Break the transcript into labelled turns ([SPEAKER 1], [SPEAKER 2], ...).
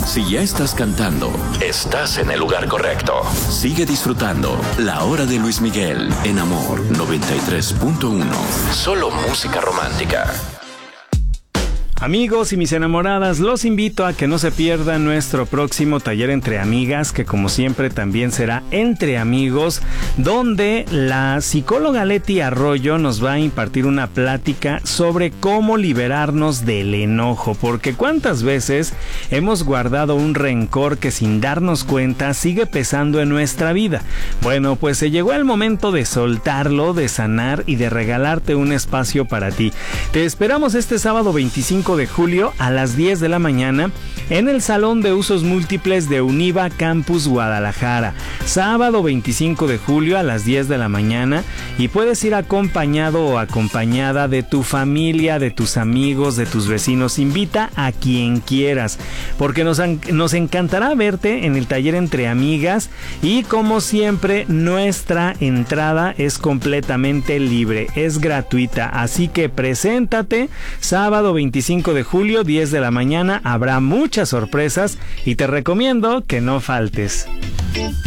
[SPEAKER 1] Si ya estás cantando, estás en el lugar correcto. Sigue disfrutando La Hora de Luis Miguel en Amor 93.1. Solo música romántica.
[SPEAKER 2] Amigos y mis enamoradas, los invito a que no se pierdan nuestro próximo taller entre amigas, que como siempre también será entre amigos, donde la psicóloga Leti Arroyo nos va a impartir una plática sobre cómo liberarnos del enojo, porque cuántas veces hemos guardado un rencor que sin darnos cuenta sigue pesando en nuestra vida. Bueno, pues se llegó el momento de soltarlo, de sanar y de regalarte un espacio para ti. Te esperamos este sábado 25 de julio a las 10 de la mañana en el Salón de Usos Múltiples de Univa Campus Guadalajara. Sábado 25 de julio a las 10 de la mañana, y puedes ir acompañado o acompañada de tu familia, de tus amigos, de tus vecinos. Invita a quien quieras, porque nos encantará verte en el taller entre amigas, y como siempre nuestra entrada es completamente libre, es gratuita, así que preséntate. Sábado 25 de julio, 10 de la mañana, habrá muchas sorpresas y te recomiendo que no faltes.